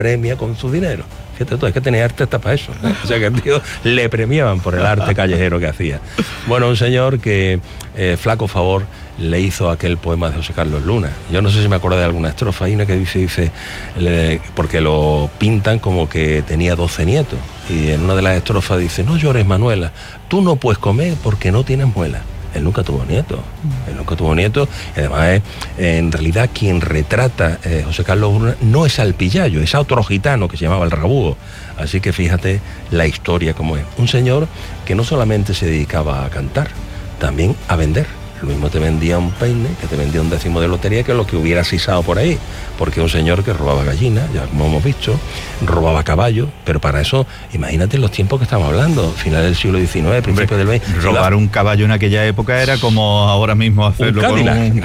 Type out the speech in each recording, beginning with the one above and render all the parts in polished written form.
premia con su dinero. Fíjate tú, es que tenía arte hasta para eso, ¿eh? O sea que el tío le premiaban por el arte callejero que hacía. Bueno, un señor que flaco favor le hizo aquel poema de José Carlos Luna. Yo no sé si me acuerdo de alguna estrofa, hay una que dice porque lo pintan como que tenía 12 nietos, y en una de las estrofas dice: no llores, Manuela, tú no puedes comer porque no tienes muela. Él nunca tuvo nietos, y además en realidad quien retrata José Carlos Luna no es al Pillayo, es a otro gitano que se llamaba el Rabúo. Así que fíjate la historia como es. Un señor que no solamente se dedicaba a cantar, también a vender. Lo mismo te vendía un peine, que te vendía un décimo de lotería, que lo que hubiera sisado por ahí. Porque un señor que robaba gallinas, ya como hemos visto, robaba caballos, pero para eso, imagínate los tiempos que estamos hablando, final del siglo XIX, principio del XX. Robar un caballo en aquella época era como ahora mismo hacerlo con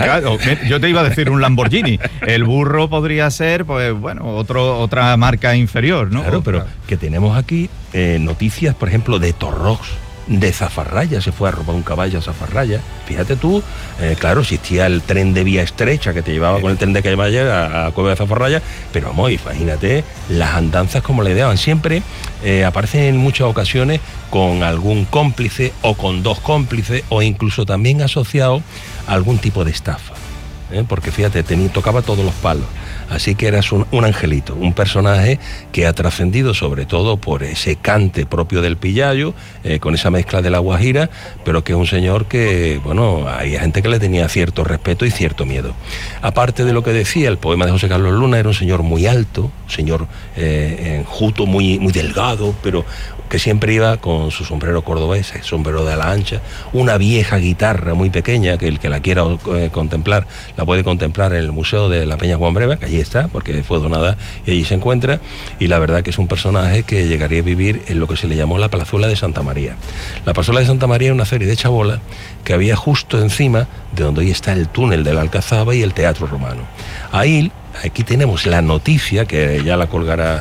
yo te iba a decir un Lamborghini. El burro podría ser, pues bueno, otra marca inferior, ¿no? Claro, pero que tenemos aquí noticias, por ejemplo, de Torrox, de Zafarraya, se fue a robar un caballo a Zafarraya. Fíjate tú, claro, existía el tren de vía estrecha que te llevaba con el tren de calle a Cueva de Zafarraya, pero vamos, imagínate las andanzas como le daban. Siempre aparecen en muchas ocasiones con algún cómplice o con dos cómplices, o incluso también asociado a algún tipo de estafa, porque fíjate, tocaba todos los palos. Así que eras un angelito, un personaje que ha trascendido sobre todo por ese cante propio del Pillayo, con esa mezcla de la guajira, pero que es un señor que, bueno, hay gente que le tenía cierto respeto y cierto miedo. Aparte de lo que decía el poema de José Carlos Luna, era un señor muy alto, un señor enjuto, muy delgado, pero que siempre iba con su sombrero cordobés, sombrero de ala ancha, una vieja guitarra muy pequeña, que el que la quiera contemplar, la puede contemplar en el Museo de la Peña Juan Breva, que allí está, porque fue donada y allí se encuentra, y la verdad que es un personaje que llegaría a vivir en lo que se le llamó la Plazuela de Santa María. La Plazuela de Santa María era una feria de chabola que había justo encima de donde hoy está el túnel de la Alcazaba y el Teatro Romano. Ahí, aquí tenemos la noticia, que ya la colgará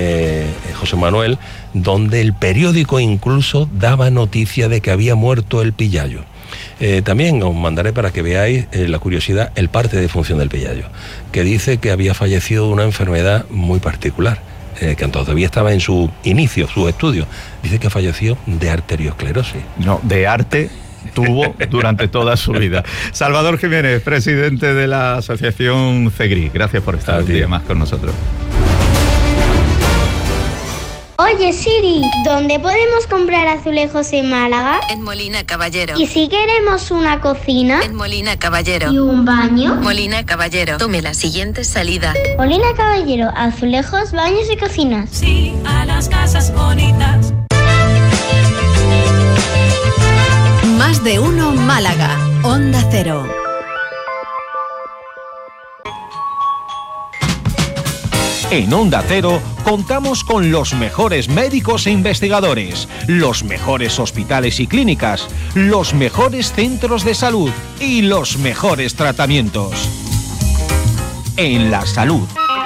José Manuel, donde el periódico incluso daba noticia de que había muerto el Pillayo. También os mandaré para que veáis la curiosidad, el parte de función del Pillayo, que dice que había fallecido de una enfermedad muy particular, que todavía estaba en su inicio, su estudio. Dice que falleció de arteriosclerosis. No, de arte tuvo durante toda su vida. Salvador Jiménez, presidente de la asociación CEGRI, gracias por estar un día más con nosotros. Oye Siri, ¿dónde podemos comprar azulejos en Málaga? En Molina Caballero. ¿Y si queremos una cocina? En Molina Caballero. ¿Y un baño? Molina Caballero. Tome la siguiente salida. Molina Caballero, azulejos, baños y cocinas. Sí, a las casas bonitas. Más de uno Málaga, Onda Cero. En Onda Cero contamos con los mejores médicos e investigadores, los mejores hospitales y clínicas, los mejores centros de salud y los mejores tratamientos. En la salud.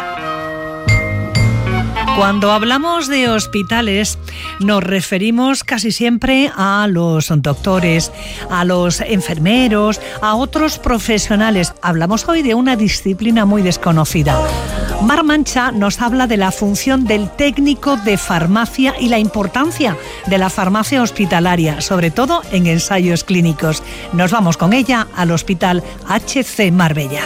Cuando hablamos de hospitales, nos referimos casi siempre a los doctores, a los enfermeros, a otros profesionales. Hablamos hoy de una disciplina muy desconocida. Mar Mancha nos habla de la función del técnico de farmacia y la importancia de la farmacia hospitalaria, sobre todo en ensayos clínicos. Nos vamos con ella al Hospital HC Marbella.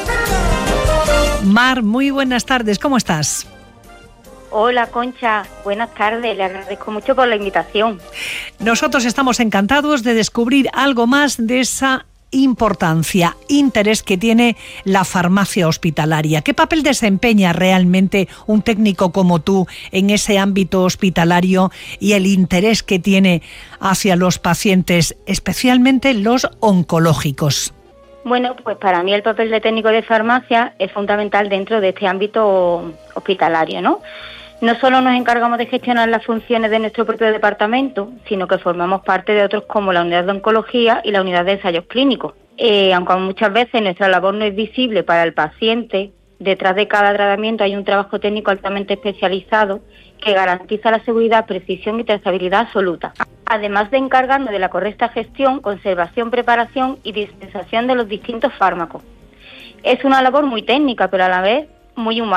Mar, muy buenas tardes, ¿cómo estás? Hola Concha, buenas tardes, le agradezco mucho por la invitación. Nosotros estamos encantados de descubrir algo más de esa importancia, interés que tiene la farmacia hospitalaria. ¿Qué papel desempeña realmente un técnico como tú en ese ámbito hospitalario y el interés que tiene hacia los pacientes, especialmente los oncológicos? Bueno, pues para mí el papel de técnico de farmacia es fundamental dentro de este ámbito hospitalario, ¿no? No solo nos encargamos de gestionar las funciones de nuestro propio departamento, sino que formamos parte de otros como la unidad de oncología y la unidad de ensayos clínicos. Aunque muchas veces nuestra labor no es visible para el paciente, detrás de cada tratamiento hay un trabajo técnico altamente especializado que garantiza la seguridad, precisión y trazabilidad absoluta. Además de encargarnos de la correcta gestión, conservación, preparación y dispensación de los distintos fármacos. Es una labor muy técnica, pero a la vez muy humana.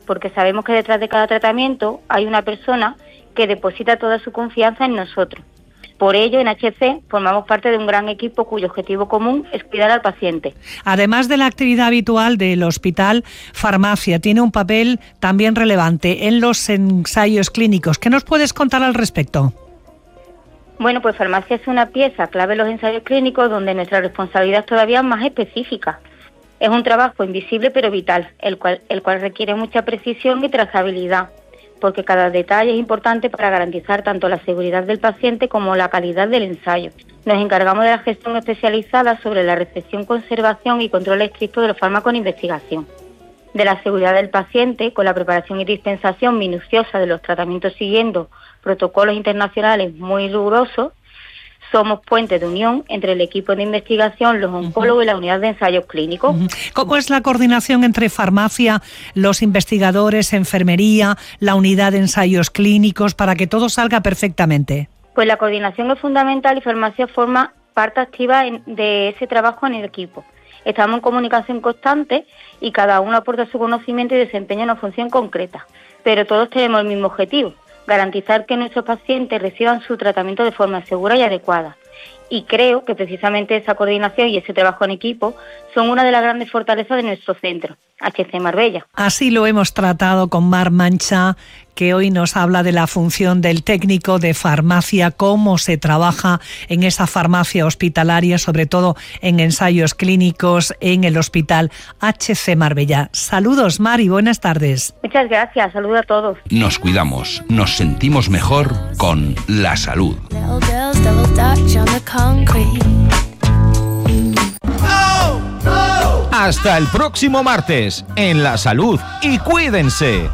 porque sabemos que detrás de cada tratamiento hay una persona que deposita toda su confianza en nosotros. Por ello, en HC formamos parte de un gran equipo cuyo objetivo común es cuidar al paciente. Además de la actividad habitual del hospital, Farmacia tiene un papel también relevante en los ensayos clínicos. ¿Qué nos puedes contar al respecto? Bueno, pues Farmacia es una pieza clave en los ensayos clínicos donde nuestra responsabilidad es todavía más específica. Es un trabajo invisible pero vital, el cual requiere mucha precisión y trazabilidad, porque cada detalle es importante para garantizar tanto la seguridad del paciente como la calidad del ensayo. Nos encargamos de la gestión especializada sobre la recepción, conservación y control estricto de los fármacos en investigación, de la seguridad del paciente con la preparación y dispensación minuciosa de los tratamientos siguiendo protocolos internacionales muy rigurosos. Somos puente de unión entre el equipo de investigación, los oncólogos y la unidad de ensayos clínicos. ¿Cómo es la coordinación entre Farmacia, los investigadores, enfermería, la unidad de ensayos clínicos para que todo salga perfectamente? Pues la coordinación es fundamental y Farmacia forma parte activa de ese trabajo en el equipo. Estamos en comunicación constante y cada uno aporta su conocimiento y desempeña una función concreta, pero todos tenemos el mismo objetivo: garantizar que nuestros pacientes reciban su tratamiento de forma segura y adecuada. Y creo que precisamente esa coordinación y ese trabajo en equipo son una de las grandes fortalezas de nuestro centro, HC Marbella. Así lo hemos tratado con Mar Mancha, que hoy nos habla de la función del técnico de farmacia, cómo se trabaja en esa farmacia hospitalaria, sobre todo en ensayos clínicos en el Hospital HC Marbella. Saludos, Mar, y buenas tardes. Muchas gracias, saludos a todos. Nos cuidamos, nos sentimos mejor con la salud. Hasta el próximo martes en La Salud y cuídense.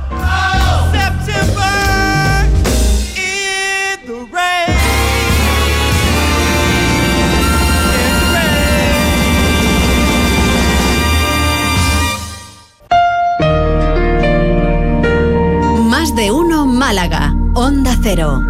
Más de uno Málaga, Onda Cero.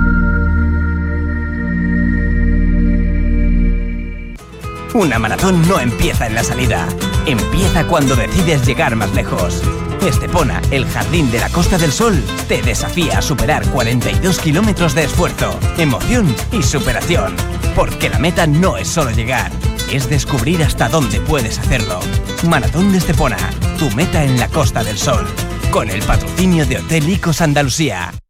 Una maratón no empieza en la salida, empieza cuando decides llegar más lejos. Estepona, el jardín de la Costa del Sol, te desafía a superar 42 kilómetros de esfuerzo, emoción y superación. Porque la meta no es solo llegar, es descubrir hasta dónde puedes hacerlo. Maratón de Estepona, tu meta en la Costa del Sol. Con el patrocinio de Hotel Icos Andalucía.